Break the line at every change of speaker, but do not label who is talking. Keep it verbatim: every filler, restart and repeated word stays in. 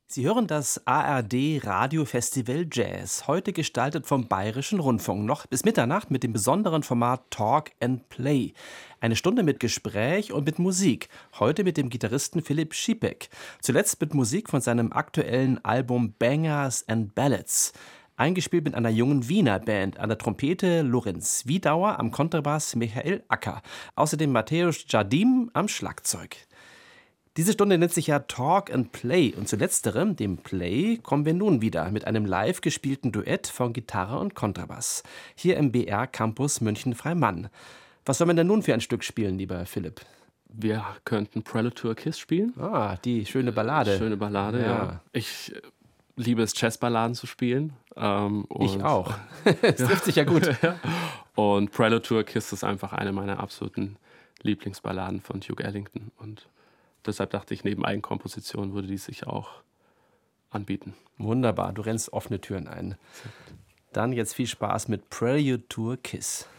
Sie hören das A R D Radiofestival Jazz, heute gestaltet vom Bayerischen Rundfunk, noch bis Mitternacht mit dem besonderen Format Talk and Play. Eine Stunde mit Gespräch und mit Musik, heute mit dem Gitarristen Philipp Schipek, zuletzt mit Musik von seinem aktuellen Album Bangers and Ballads. Eingespielt mit einer jungen Wiener Band, an der Trompete Lorenz Wiedauer, am Kontrabass Michael Acker, außerdem Mateusz Jardim am Schlagzeug. Diese Stunde nennt sich ja Talk and Play und zu letzterem, dem Play, kommen wir nun wieder mit einem live gespielten Duett von Gitarre und Kontrabass. Hier im B R Campus München-Freimann. Was soll man denn nun für ein Stück spielen, lieber Philipp?
Wir könnten Prelude to a Kiss spielen.
Ah, die schöne Ballade.
Schöne Ballade, ja. ja. Ich liebe es, Jazzballaden zu spielen. Ähm,
ich auch. Es trifft sich ja gut.
Und Prelude to a Kiss ist einfach eine meiner absoluten Lieblingsballaden von Duke Ellington. Und deshalb dachte ich, neben Eigenkomposition würde die sich auch anbieten.
Wunderbar, du rennst offene Türen ein. Dann jetzt viel Spaß mit Prelude to a Kiss.